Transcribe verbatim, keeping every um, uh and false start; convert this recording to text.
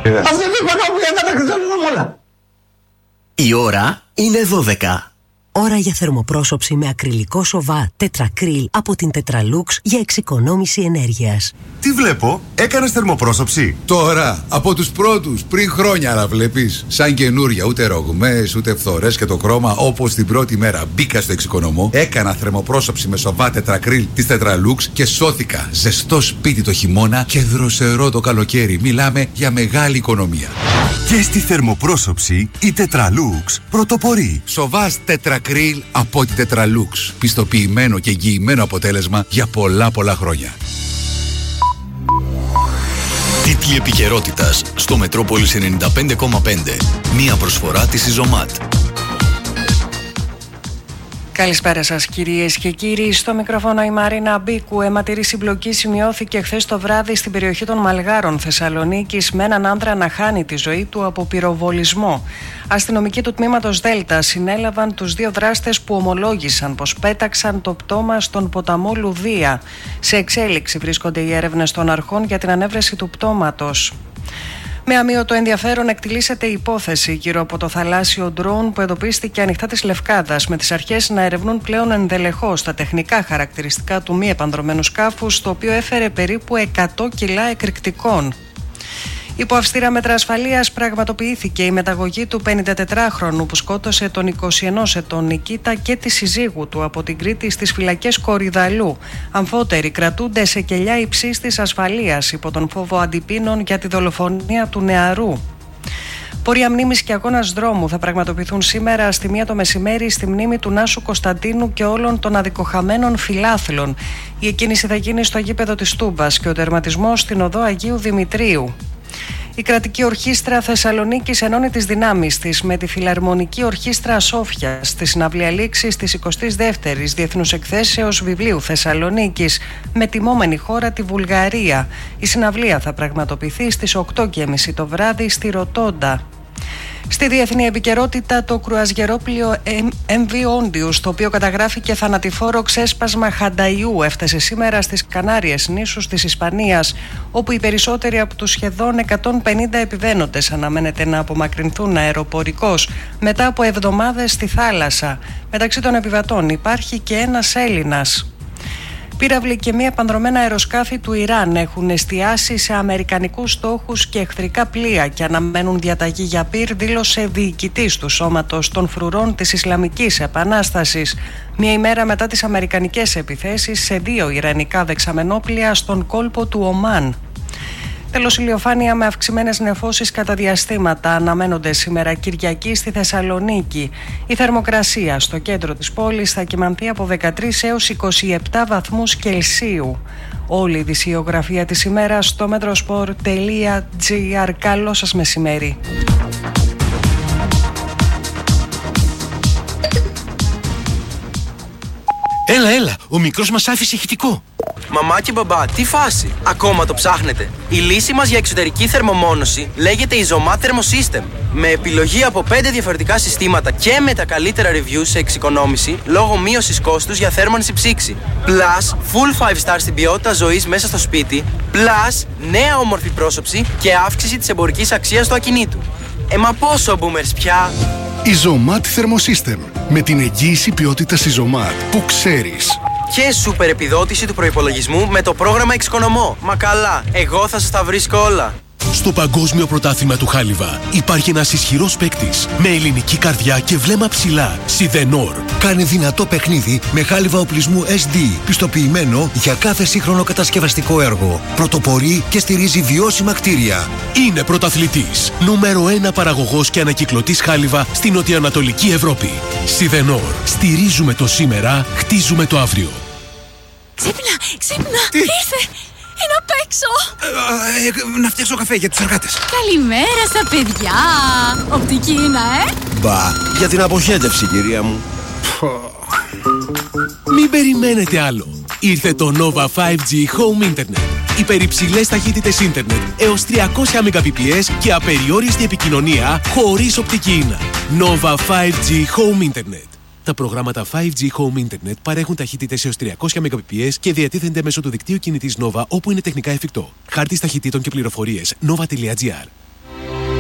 Αυτή είναι η οικονομία να τα κρυζώνουμε όλα. Η ώρα είναι δώδεκα. Ώρα για θερμοπρόσωψη με ακριλικό σοβά τετρακρίλ από την Tetralux για εξοικονόμηση ενέργειας. Τι βλέπω, έκανες θερμοπρόσωψη? Τώρα, από τους πρώτους, πριν χρόνια να βλέπεις. Σαν καινούρια, ούτε ρογμές, ούτε φθορές και το χρώμα, όπως την πρώτη μέρα μπήκα στο εξοικονομώ. Έκανα θερμοπρόσωψη με σοβά τετρακρίλ της Tetralux και σώθηκα. Ζεστό σπίτι το χειμώνα και δροσερό το καλοκαίρι. Μιλάμε για μεγάλη οικονομία. Και στη θερμοπρόσωψη η Tetralux πρωτοπορεί. Σοβάς τετρακρίλ από την Tetralux. Πιστοποιημένο και εγγυημένο αποτέλεσμα για πολλά πολλά χρόνια. Τίτλοι επικαιρότητας στο Μετρόπολης ενενήντα πέντε κόμμα πέντε. Μία προσφορά της Ιζωμάτ. Καλησπέρα σας κυρίες και κύριοι. Στο μικρόφωνο η Μαρίνα Μπίκου. Αιματηρή συμπλοκή σημειώθηκε χθες το βράδυ στην περιοχή των Μαλγάρων Θεσσαλονίκης με έναν άντρα να χάνει τη ζωή του από πυροβολισμό. Αστυνομικοί του τμήματος Δέλτα συνέλαβαν τους δύο δράστες που ομολόγησαν πως πέταξαν το πτώμα στον ποταμό Λουδία. Σε εξέλιξη βρίσκονται οι έρευνες των αρχών για την ανέβρεση του πτώματος. Με αμείωτο ενδιαφέρον εκτιλήσεται η υπόθεση γύρω από το θαλάσσιο ντρόουν που εντοπίστηκε ανοιχτά της Λευκάδας, με τις αρχές να ερευνούν πλέον ενδελεχώς τα τεχνικά χαρακτηριστικά του μη επανδρωμένου σκάφους, το οποίο έφερε περίπου εκατό κιλά εκρηκτικών. Υπό αυστηρά μέτρα ασφαλείας πραγματοποιήθηκε η μεταγωγή του πενηντατετράχρονου που σκότωσε τον είκοσι ενός ετών Νικήτα και τη συζύγου του από την Κρήτη στις φυλακές Κορυδαλού. Αμφότεροι κρατούνται σε κελιά υψίστης ασφαλείας υπό τον φόβο αντιπίνων για τη δολοφονία του νεαρού. Πορεία μνήμης και αγώνας δρόμου θα πραγματοποιηθούν σήμερα στη μία το μεσημέρι στη μνήμη του Νάσου Κωνσταντίνου και όλων των αδικοχαμένων φιλάθλων. Η εκκίνηση θα γίνει στο γήπεδο της Τούμπας και ο τερματισμός στην οδό Αγίου Δημητρίου. Η Κρατική Ορχήστρα Θεσσαλονίκης ενώνει τις δυνάμεις της με τη Φιλαρμονική Ορχήστρα Σόφια στη συναυλία λήξης της εικοστής δεύτερης Διεθνούς Εκθέσεως Βιβλίου Θεσσαλονίκης με τιμόμενη χώρα τη Βουλγαρία. Η συναυλία θα πραγματοποιηθεί στις οκτώ και τριάντα το βράδυ στη Ρωτόντα. Στη διεθνή επικαιρότητα, το κρουαζιερόπλοιο εμ βι Όντιους, το οποίο καταγράφηκε θανατηφόρο ξέσπασμα χανταϊού, έφτασε σήμερα στις Κανάριες νήσους της Ισπανίας, όπου οι περισσότεροι από τους σχεδόν εκατόν πενήντα επιβαίνοντες αναμένεται να απομακρυνθούν αεροπορικώς μετά από εβδομάδες στη θάλασσα. Μεταξύ των επιβατών υπάρχει και ένας Έλληνας. Πύραυλοι και μη επανδρωμένα αεροσκάφη του Ιράν έχουν εστιάσει σε αμερικανικούς στόχους και εχθρικά πλοία και αναμένουν διαταγή για πυρ, δήλωσε διοικητής του Σώματος των Φρουρών της Ισλαμικής Επανάστασης, μία ημέρα μετά τις αμερικανικές επιθέσεις σε δύο ιρανικά δεξαμενόπλοια στον κόλπο του Ομάν. Τέλος, ηλιοφάνεια με αυξημένες νεφώσεις κατά διαστήματα αναμένονται σήμερα Κυριακή στη Θεσσαλονίκη. Η θερμοκρασία στο κέντρο της πόλης θα κυμανθεί από δεκατρείς έως είκοσι επτά βαθμούς Κελσίου. Όλη η ειδησιογραφία της ημέρας στο metrosport τελεία gr. Καλό σας μεσημέρι. Έλα, έλα, ο μικρός μας άφησε ηχητικό. Μαμά και μπαμπά, τι φάση, ακόμα το ψάχνετε? Η λύση μας για εξωτερική θερμομόνωση λέγεται Izomat Thermosystem. Με επιλογή από πέντε διαφορετικά συστήματα και με τα καλύτερα reviews σε εξοικονόμηση λόγω μείωσης κόστους για θέρμανση ψήξη. Plus, full five star στην ποιότητα ζωής μέσα στο σπίτι. Plus, νέα όμορφη πρόσωψη και αύξηση της εμπορικής αξίας του ακινήτου. Ε, μα πόσο boomers πια! Izomat Thermosystem. Με την εγγύηση ποιότητας Izomat που ξέρεις. Και σούπερ επιδότηση του προϋπολογισμού με το πρόγραμμα Εξοικονομώ. Μα καλά, εγώ θα σας τα βρίσκω όλα. Στο Παγκόσμιο Πρωτάθλημα του Χάλιβα υπάρχει ένας ισχυρός παίκτης με ελληνική καρδιά και βλέμμα ψηλά. Σιδενόρ. Κάνει δυνατό παιχνίδι με χάλιβα οπλισμού ες ντι, πιστοποιημένο για κάθε σύγχρονο κατασκευαστικό έργο. Πρωτοπορεί και στηρίζει βιώσιμα κτίρια. Είναι πρωταθλητής. Νούμερο ένα παραγωγός και ανακυκλωτής χάλιβα στην νοτιοανατολική Ευρώπη. Σιδενόρ. Στηρίζουμε το σήμερα, χτίζουμε το αύριο. Ξύπνα, ξύπνα, Τι? ήρθε! Είναι απ' έξω! Ε, ε, να φτιάξω καφέ για τους εργάτες. Καλημέρα στα παιδιά! Οπτική είναι, ε! Μπα, για την αποχέτευση, κυρία μου. Μην περιμένετε άλλο. Ήρθε το Nova φάιβ τζι Home Internet. Υπερυψηλές ταχύτητες ίντερνετ έως τριακόσια Mbps και απεριόριστη επικοινωνία χωρίς οπτική ίνα. Nova φάιβ τζι Home Internet. Τα προγράμματα φάιβ τζι Home Internet παρέχουν ταχύτητες έως τριακόσια Mbps και διατίθενται μέσω του δικτύου κινητής Nova όπου είναι τεχνικά εφικτό. Χάρτης ταχυτήτων και πληροφορίες nova τελεία gr.